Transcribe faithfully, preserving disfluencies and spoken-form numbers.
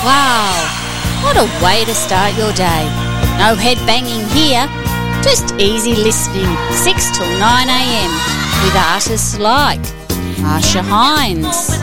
Wow, what a way to start your day. No head banging here, just easy listening, six till nine a m with artists like Marsha Hines,